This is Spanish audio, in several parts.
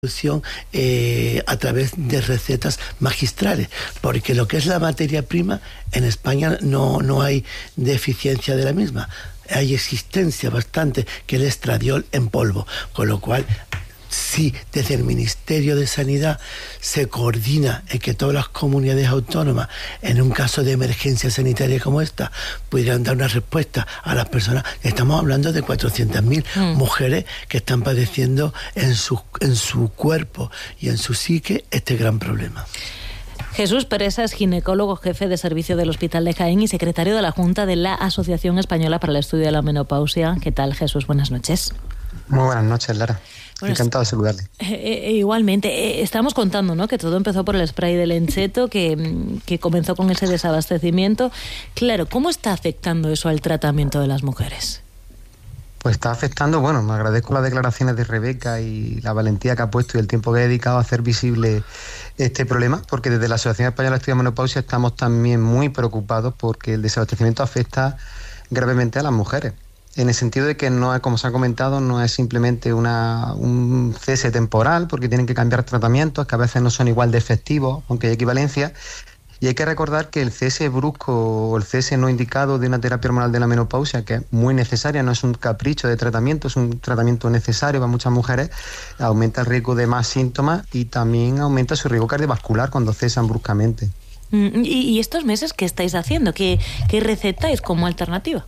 a través de recetas magistrales, porque lo que es la materia prima en España no hay deficiencia de la misma, hay existencia bastante, que el estradiol en polvo, con lo cual si desde el Ministerio de Sanidad se coordina en que todas las comunidades autónomas, en un caso de emergencia sanitaria como esta, pudieran dar una respuesta a las personas, estamos hablando de 400.000 mujeres que están padeciendo en su cuerpo y en su psique este gran problema. Jesús Peresa es ginecólogo, jefe de servicio del Hospital de Jaén y secretario de la Junta de la Asociación Española para el Estudio de la Menopausia. ¿Qué tal, Jesús? Buenas noches. Muy buenas noches, Lara. Bueno, encantado de saludarle. Igualmente, estamos contando, ¿no?, que todo empezó por el spray de Lenceto, que comenzó con ese desabastecimiento. Claro, ¿cómo está afectando eso al tratamiento de las mujeres? Pues está afectando, bueno, me agradezco las declaraciones de Rebeca y la valentía que ha puesto y el tiempo que ha dedicado a hacer visible este problema, porque desde la Asociación Española de Estudio de Menopausia estamos también muy preocupados porque el desabastecimiento afecta gravemente a las mujeres. En el sentido de que no es, como se ha comentado, no es simplemente un cese temporal, porque tienen que cambiar tratamientos que a veces no son igual de efectivos, aunque hay equivalencia. Y hay que recordar que el cese brusco o el cese no indicado de una terapia hormonal de la menopausia, que es muy necesaria, no es un capricho de tratamiento, es un tratamiento necesario para muchas mujeres, aumenta el riesgo de más síntomas y también aumenta su riesgo cardiovascular cuando cesan bruscamente. ¿Y estos meses qué estáis haciendo? ¿Qué recetáis como alternativa?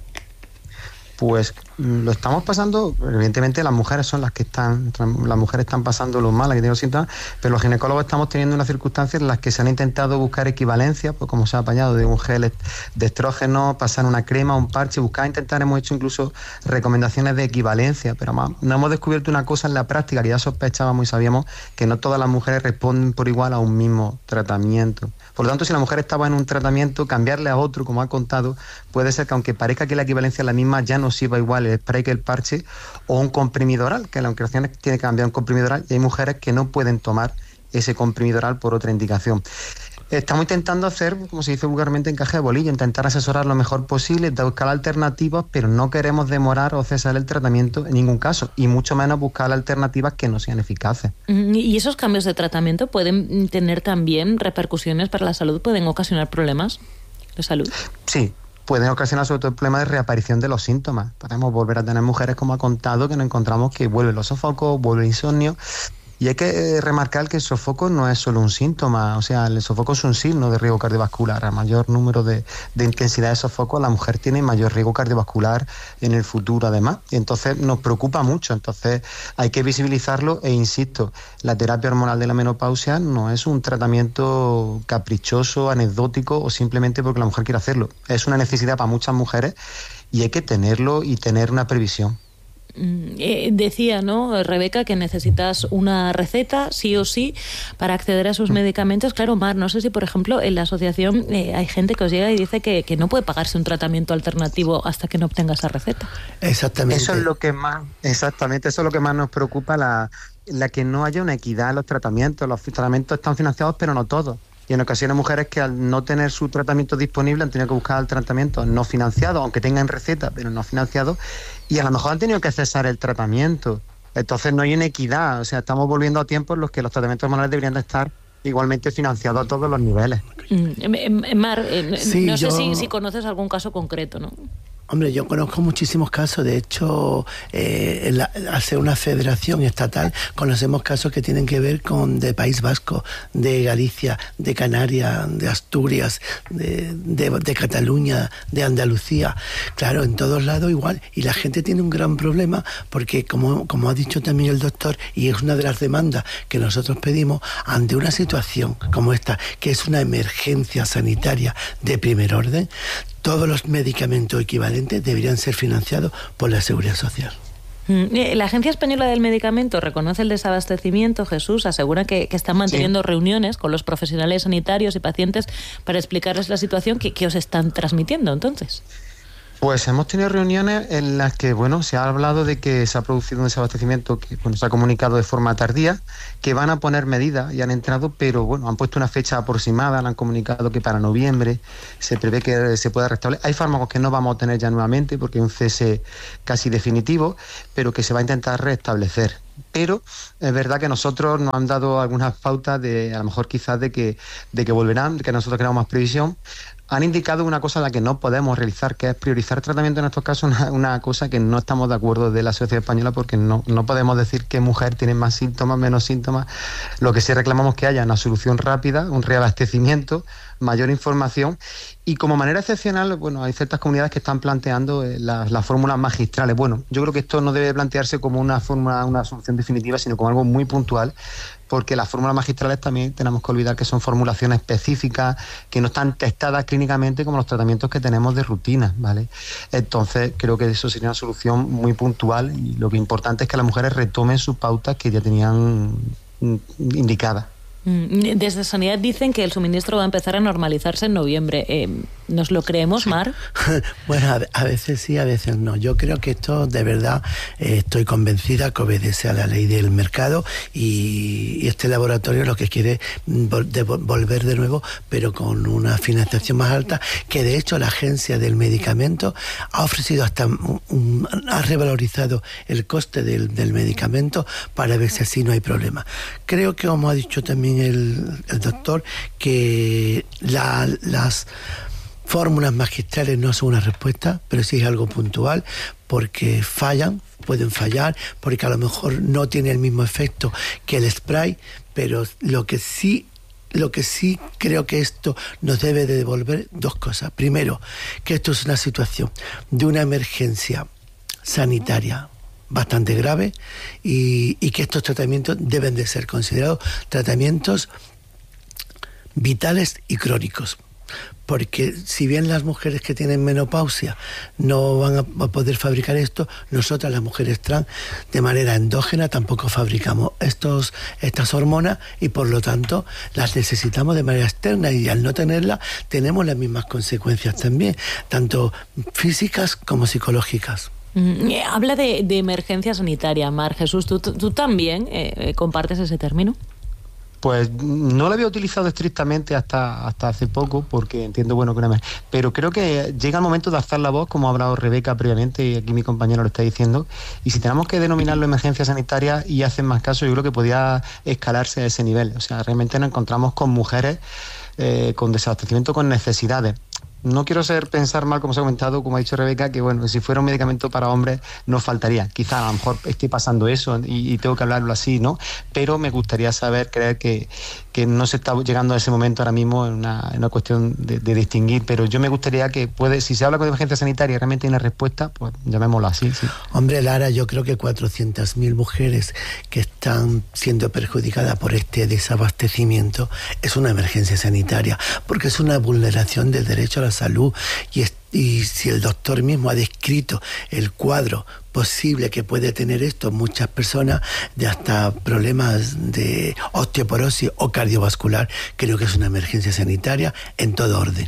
Pues lo estamos pasando, evidentemente las mujeres son las mujeres están pasando lo mal, que tienen los síntomas, pero los ginecólogos estamos teniendo unas circunstancias en las que se han intentado buscar equivalencias, pues como se ha apañado de un gel de estrógeno, pasar una crema, un parche, hemos hecho incluso recomendaciones de equivalencia, pero más, no hemos descubierto una cosa en la práctica que ya sospechábamos y sabíamos, que no todas las mujeres responden por igual a un mismo tratamiento. Por lo tanto, si la mujer estaba en un tratamiento, cambiarle a otro, como ha contado, puede ser que aunque parezca que la equivalencia es la misma, ya no sirva igual el spray que el parche, o un comprimido oral, que la indicación tiene que cambiar un comprimido oral, y hay mujeres que no pueden tomar ese comprimido oral por otra indicación. Estamos intentando hacer, como se dice vulgarmente, encaje de bolillo, intentar asesorar lo mejor posible, buscar alternativas, pero no queremos demorar o cesar el tratamiento en ningún caso, y mucho menos buscar alternativas que no sean eficaces. ¿Y esos cambios de tratamiento pueden tener también repercusiones para la salud? ¿Pueden ocasionar problemas de salud? Sí. Pueden ocasionar sobre todo el problema de reaparición de los síntomas. Podemos volver a tener mujeres, como ha contado, que nos encontramos que vuelven los sofocos, vuelve el insomnio. Y hay que remarcar que el sofoco no es solo un síntoma, o sea, el sofoco es un signo de riesgo cardiovascular. A mayor número de intensidad de sofoco, la mujer tiene mayor riesgo cardiovascular en el futuro, además. Y entonces nos preocupa mucho, entonces hay que visibilizarlo e insisto, la terapia hormonal de la menopausia no es un tratamiento caprichoso, anecdótico o simplemente porque la mujer quiere hacerlo. Es una necesidad para muchas mujeres y hay que tenerlo y tener una previsión. Decía, ¿no, Rebeca, que necesitas una receta sí o sí para acceder a esos medicamentos? Claro, Mar, no sé si por ejemplo en la asociación hay gente que os llega y dice que no puede pagarse un tratamiento alternativo hasta que no obtenga esa receta. Exactamente. Eso es lo que más nos preocupa, la que no haya una equidad en los tratamientos. Los tratamientos están financiados, pero no todos. Y en ocasiones mujeres que al no tener su tratamiento disponible han tenido que buscar el tratamiento no financiado, aunque tengan receta, pero no financiado, y a lo mejor han tenido que cesar el tratamiento. Entonces no hay una equidad, o sea, estamos volviendo a tiempos en los que los tratamientos hormonales deberían de estar igualmente financiados a todos los niveles. Mar, no sé si conoces algún caso concreto, ¿no? Hombre, yo conozco muchísimos casos. De hecho, al ser una federación estatal, conocemos casos que tienen que ver con de País Vasco, de Galicia, de Canarias, de Asturias, de Cataluña, de Andalucía. Claro, en todos lados igual. Y la gente tiene un gran problema porque, como ha dicho también el doctor, y es una de las demandas que nosotros pedimos, ante una situación como esta, que es una emergencia sanitaria de primer orden, todos los medicamentos equivalentes deberían ser financiados por la Seguridad Social. La Agencia Española del Medicamento reconoce el desabastecimiento, Jesús, asegura que están manteniendo reuniones con los profesionales sanitarios y pacientes para explicarles la situación que os están transmitiendo, entonces. Pues hemos tenido reuniones en las que, se ha hablado de que se ha producido un desabastecimiento que se ha comunicado de forma tardía, que van a poner medidas y han entrado, pero han puesto una fecha aproximada, han comunicado que para noviembre se prevé que se pueda restablecer. Hay fármacos que no vamos a tener ya nuevamente porque hay un cese casi definitivo, pero que se va a intentar restablecer. Pero es verdad que nosotros nos han dado algunas pautas de, a lo mejor quizás de que volverán, que nosotros queramos más previsión. Han indicado una cosa a la que no podemos realizar, que es priorizar tratamiento en estos casos, una cosa que no estamos de acuerdo de la sociedad española, porque no podemos decir qué mujer tiene más síntomas, menos síntomas. Lo que sí reclamamos es que haya una solución rápida, un reabastecimiento, mayor información, y como manera excepcional, bueno, hay ciertas comunidades que están planteando las fórmulas magistrales. Bueno, yo creo que esto no debe plantearse como una fórmula, una solución definitiva, sino como algo muy puntual, porque las fórmulas magistrales también tenemos que olvidar que son formulaciones específicas, que no están testadas clínicamente como los tratamientos que tenemos de rutina, ¿vale? Entonces creo que eso sería una solución muy puntual, y lo que es importante es que las mujeres retomen sus pautas que ya tenían indicadas. Desde Sanidad dicen que el suministro va a empezar a normalizarse en noviembre. ¿Nos lo creemos, Mar? Bueno, a veces sí, a veces no. Yo creo que esto, de verdad, estoy convencida que obedece a la ley del mercado, y este laboratorio lo que quiere volver de nuevo, pero con una financiación más alta, que de hecho la Agencia del Medicamento ha ofrecido ha revalorizado el coste del medicamento para ver si así no hay problema. Creo que, como ha dicho también el doctor, que las fórmulas magistrales no son una respuesta, pero sí es algo puntual, porque pueden fallar, porque a lo mejor no tiene el mismo efecto que el spray, pero lo que sí creo que esto nos debe de devolver dos cosas. Primero, que esto es una situación de una emergencia sanitaria bastante grave, y que estos tratamientos deben de ser considerados tratamientos vitales y crónicos. Porque si bien las mujeres que tienen menopausia no van a poder fabricar esto, nosotras las mujeres trans de manera endógena tampoco fabricamos estas hormonas, y por lo tanto las necesitamos de manera externa, y al no tenerlas tenemos las mismas consecuencias también, tanto físicas como psicológicas. Habla de emergencia sanitaria, Mar. Jesús, ¿tú también compartes ese término? Pues no lo había utilizado estrictamente hasta hace poco, porque entiendo, bueno, pero creo que llega el momento de alzar la voz, como ha hablado Rebeca previamente, y aquí mi compañero lo está diciendo, y si tenemos que denominarlo emergencia sanitaria y hacen más caso, yo creo que podía escalarse a ese nivel. O sea, realmente nos encontramos con mujeres con desabastecimiento, con necesidades. No quiero pensar mal, como se ha comentado, como ha dicho Rebeca, que bueno, si fuera un medicamento para hombres nos faltaría. Quizá a lo mejor esté pasando eso y tengo que hablarlo así, ¿no? Pero me gustaría creer que no se está llegando a ese momento ahora mismo en una cuestión de distinguir, pero yo me gustaría que si se habla con emergencia sanitaria y realmente hay una respuesta, pues llamémoslo así, sí. Hombre, Lara, yo creo que 400.000 mujeres que están siendo perjudicadas por este desabastecimiento es una emergencia sanitaria, porque es una vulneración del derecho a la salud, y si el doctor mismo ha descrito el cuadro posible que puede tener esto muchas personas, de hasta problemas de osteoporosis o cardiovascular, creo que es una emergencia sanitaria en todo orden.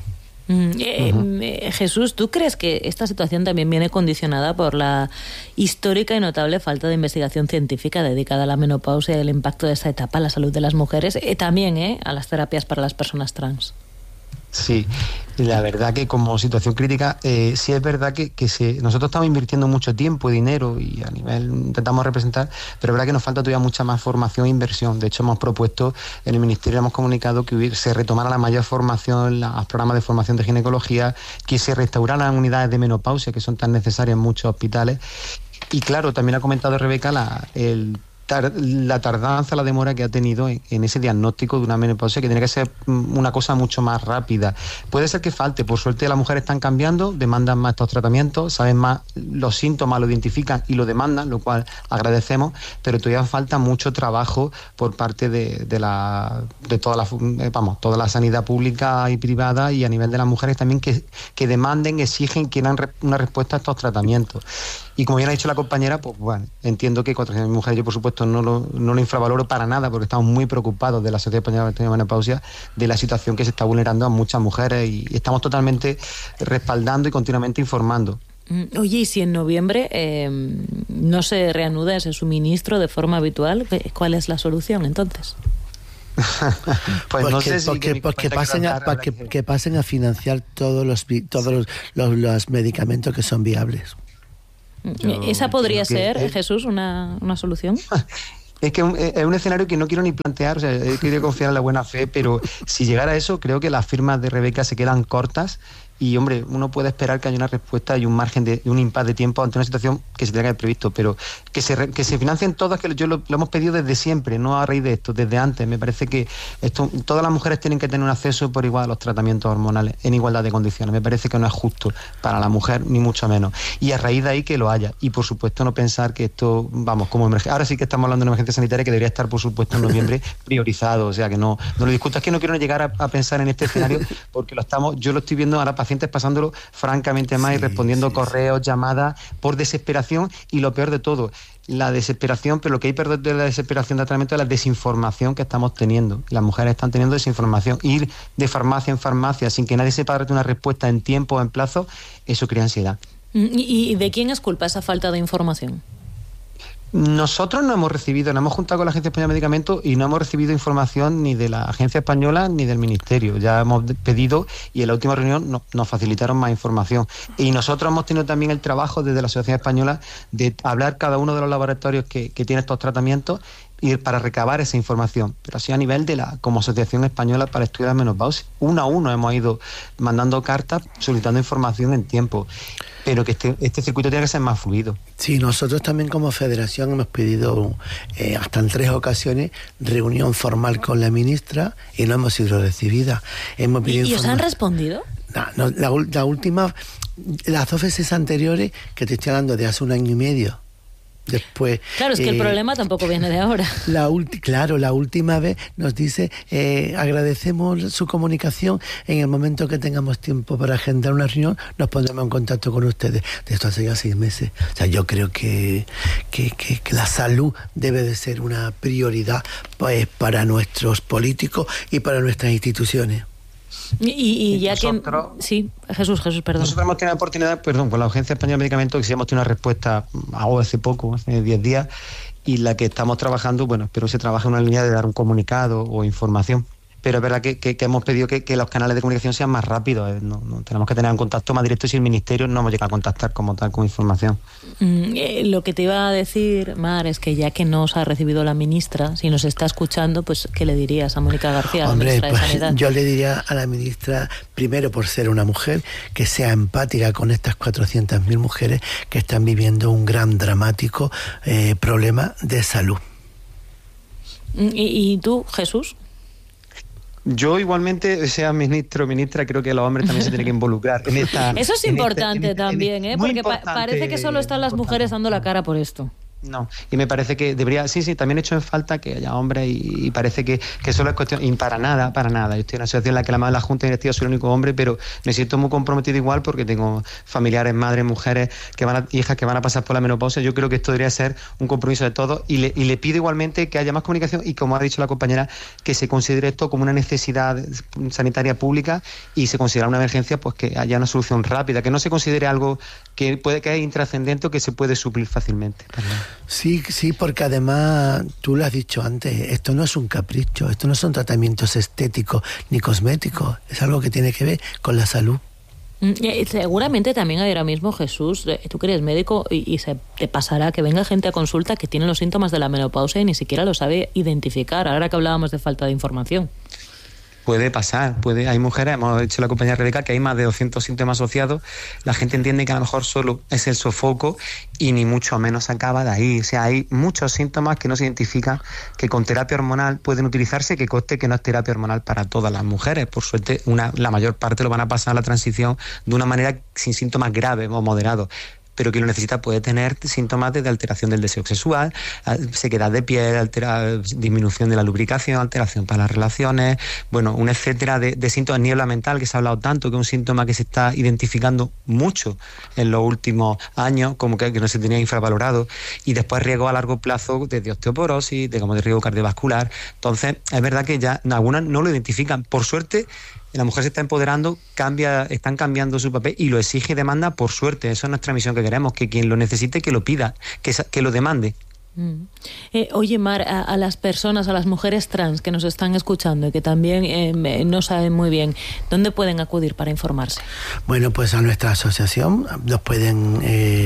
Jesús, ¿tú crees que esta situación también viene condicionada por la histórica y notable falta de investigación científica dedicada a la menopausia y el impacto de esta etapa en la salud de las mujeres, también a las terapias para las personas trans? Sí, la verdad que como situación crítica, sí es verdad que nosotros estamos invirtiendo mucho tiempo y dinero, y a nivel intentamos representar, pero es verdad que nos falta todavía mucha más formación e inversión. De hecho, hemos propuesto, en el Ministerio hemos comunicado que se retomara la mayor formación, los programas de formación de ginecología, que se restauraran las unidades de menopausia, que son tan necesarias en muchos hospitales. Y claro, también ha comentado Rebeca la tardanza, la demora que ha tenido en ese diagnóstico de una menopausia, que tiene que ser una cosa mucho más rápida. Puede ser que falte, por suerte las mujeres están cambiando, demandan más estos tratamientos, saben más los síntomas, lo identifican y lo demandan, lo cual agradecemos, pero todavía falta mucho trabajo por parte de toda la sanidad pública y privada, y a nivel de las mujeres también, que demanden, exigen, quieran una respuesta a estos tratamientos. Y como ya ha dicho la compañera, pues bueno, entiendo que 400.000 mujeres, yo por supuesto no lo infravaloro para nada, porque estamos muy preocupados de la Sociedad Española de Menopausia, de la situación que se está vulnerando a muchas mujeres, y estamos totalmente respaldando y continuamente informando. Oye, y si en noviembre no se reanuda ese suministro de forma habitual, ¿cuál es la solución entonces? Pues no sé si que pasen a financiar todos los medicamentos que son viables. ¿Esa podría ser, Jesús, una solución? Es que es un escenario que no quiero ni plantear, o sea, he querido confiar en la buena fe, pero si llegara a eso, creo que las firmas de Rebeca se quedan cortas y, hombre, uno puede esperar que haya una respuesta y un margen de un impasse de tiempo ante una situación que se tenga que haber previsto, pero que se financien todas, que lo hemos pedido desde siempre, no a raíz de esto, desde antes. Me parece que todas las mujeres tienen que tener un acceso por igual a los tratamientos hormonales, en igualdad de condiciones. Me parece que no es justo para la mujer, ni mucho menos. Y a raíz de ahí que lo haya. Y, por supuesto, no pensar que esto, vamos, como emergencia. Ahora sí que estamos hablando de una emergencia sanitaria que debería estar, por supuesto, en noviembre priorizado. O sea, que no lo discuto. Es que no quiero llegar a pensar en este escenario porque yo lo estoy viendo ahora pacientes pasándolo francamente mal y respondiendo correos, llamadas por desesperación, y lo peor de todo, la desesperación, pero lo que hay peor de la desesperación de tratamiento es la desinformación que estamos teniendo. Las mujeres están teniendo desinformación. Ir de farmacia en farmacia sin que nadie sepa darte una respuesta en tiempo o en plazo, eso crea ansiedad. ¿Y de quién es culpa esa falta de información? Nosotros no hemos juntado con la Agencia Española de Medicamentos y no hemos recibido información ni de la Agencia Española ni del Ministerio. Ya hemos pedido y en la última reunión nos facilitaron más información. Y nosotros hemos tenido también el trabajo desde la Asociación Española de hablar cada uno de los laboratorios que tiene estos tratamientos y para recabar esa información, pero así a nivel como Asociación Española para Estudiar la Menopausia. Uno a uno hemos ido mandando cartas solicitando información en tiempo, pero que este circuito tiene que ser más fluido. Sí, nosotros también como federación hemos pedido hasta en 3 ocasiones reunión formal con la ministra y no hemos sido recibidas. ¿Y os han respondido? No, la última, las 2 veces anteriores, que te estoy hablando de hace 1 año y medio. Después, claro, es que el problema tampoco viene de ahora. La última vez nos dice, agradecemos su comunicación, en el momento que tengamos tiempo para agendar una reunión, nos pondremos en contacto con ustedes. De esto hace ya 6 meses. O sea, yo creo que la salud debe de ser una prioridad, pues, para nuestros políticos y para nuestras instituciones. Y ya nosotros, que... Sí, Jesús, perdón. Nosotros hemos tenido la oportunidad, con la Agencia Española de Medicamentos, que sí hemos tenido una respuesta hace 10 días, y la que estamos trabajando, espero se trabaja en una línea de dar un comunicado o información. Pero es verdad que hemos pedido que los canales de comunicación sean más rápidos. No tenemos que tener un contacto más directo si el Ministerio no hemos llegado a contactar como tal con información. Lo que te iba a decir, Mar, es que ya que no os ha recibido la ministra, si nos está escuchando, pues ¿qué le dirías a Mónica García, la ministra de Sanidad? Yo le diría a la ministra, primero por ser una mujer, que sea empática con estas 400.000 mujeres que están viviendo un gran dramático problema de salud. ¿Y tú, Jesús? Yo igualmente, sea ministro o ministra, creo que los hombres también se tienen que involucrar en esta... Eso es importante también, porque parece que solo están las mujeres dando la cara por esto. No, y me parece que debería, sí, también he hecho en falta que haya hombres y parece que solo es cuestión, y para nada. Yo estoy en una asociación en la que la Junta Directiva soy el único hombre, pero me siento muy comprometido igual porque tengo familiares, madres, mujeres, hijas que van a pasar por la menopausia. Yo creo que esto debería ser un compromiso de todos y le pido igualmente que haya más comunicación y, como ha dicho la compañera, que se considere esto como una necesidad sanitaria pública y se considera una emergencia, pues que haya una solución rápida, que no se considere algo que puede que es intrascendente o que se puede suplir fácilmente. Sí, porque además, tú lo has dicho antes, esto no es un capricho, esto no son tratamientos estéticos ni cosméticos, es algo que tiene que ver con la salud. Seguramente también ahora mismo, Jesús, tú que eres médico y se te pasará que venga gente a consulta que tiene los síntomas de la menopausia y ni siquiera lo sabe identificar, ahora que hablábamos de falta de información. Puede pasar, hay mujeres, hemos dicho la compañera Rebeca que hay más de 200 síntomas asociados, la gente entiende que a lo mejor solo es el sofoco y ni mucho menos acaba de ahí, o sea, hay muchos síntomas que no se identifican, que con terapia hormonal pueden utilizarse, que conste que no es terapia hormonal para todas las mujeres, por suerte la mayor parte lo van a pasar a la transición de una manera sin síntomas graves o moderados, pero quien lo necesita puede tener síntomas de alteración del deseo sexual, sequedad de piel, disminución de la lubricación, alteración para las relaciones, un etcétera de síntomas, niebla mental, que se ha hablado tanto, que es un síntoma que se está identificando mucho en los últimos años, como que no se tenía infravalorado, y después riesgo a largo plazo de osteoporosis, de riesgo cardiovascular. Entonces, es verdad que ya algunas no lo identifican. Por suerte, la mujer se está empoderando, están cambiando su papel y lo exige y demanda, por suerte. Esa es nuestra misión que queremos, que quien lo necesite, que lo pida, que lo demande. Oye, Mar, a las personas, a las mujeres trans que nos están escuchando y que también no saben muy bien, ¿dónde pueden acudir para informarse? Bueno, pues a nuestra asociación nos pueden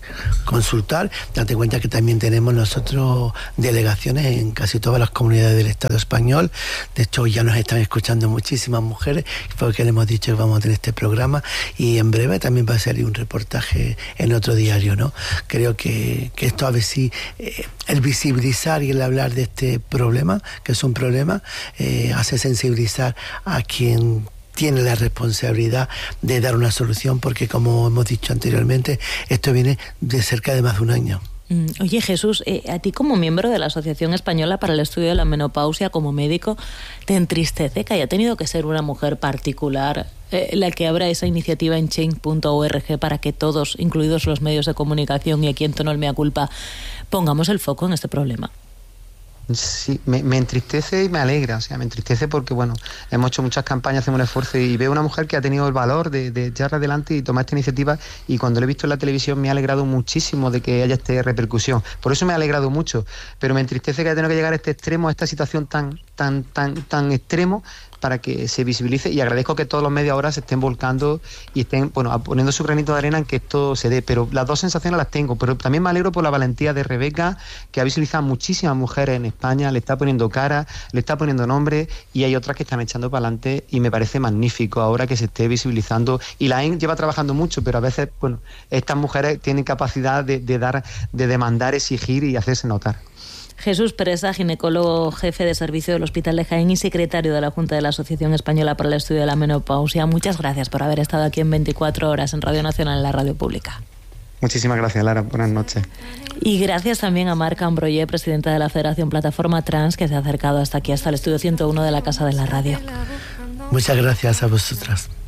consultar. Date cuenta que también tenemos nosotros delegaciones en casi todas las comunidades del Estado español. De hecho, ya nos están escuchando muchísimas mujeres, porque le hemos dicho que vamos a tener este programa, y en breve también va a salir un reportaje en otro diario, ¿no? Creo que esto, a ver si el visibilizar y el hablar de este problema, que es un problema, hace sensibilizar a quien tiene la responsabilidad de dar una solución, porque, como hemos dicho anteriormente, esto viene de cerca de más de un año. Oye, Jesús, a ti, como miembro de la Asociación Española para el Estudio de la Menopausia, como médico, ¿te entristece que haya tenido que ser una mujer particular la que abra esa iniciativa en change.org para que todos, incluidos los medios de comunicación, y aquí en tono el mea culpa, pongamos el foco en este problema? Sí, me entristece y me alegra. O sea, me entristece porque, bueno, hemos hecho muchas campañas, hacemos un esfuerzo, y veo una mujer que ha tenido el valor de echarla adelante y tomar esta iniciativa, y cuando lo he visto en la televisión me ha alegrado muchísimo de que haya esta repercusión. Por eso me ha alegrado mucho, pero me entristece que haya tenido que llegar a este extremo, a esta situación tan extremo, para que se visibilice, y agradezco que todos los medios ahora se estén volcando y estén, bueno, poniendo su granito de arena en que esto se dé. Pero las dos sensaciones las tengo, pero también me alegro por la valentía de Rebeca, que ha visibilizado a muchísimas mujeres en España, le está poniendo cara, le está poniendo nombre, y hay otras que están echando para adelante, y me parece magnífico ahora que se esté visibilizando. Y la AEN lleva trabajando mucho, pero a veces, bueno, estas mujeres tienen capacidad de demandar, exigir y hacerse notar. Jesús Presa, ginecólogo jefe de servicio del Hospital de Jaén y secretario de la Junta de la Asociación Española para el Estudio de la Menopausia, muchas gracias por haber estado aquí en 24 horas en Radio Nacional, en la radio pública. Muchísimas gracias, Lara. Buenas noches. Y gracias también a Marc Ambroyer, presidenta de la Federación Plataforma Trans, que se ha acercado hasta aquí, hasta el estudio 101 de la Casa de la Radio. Muchas gracias a vosotras.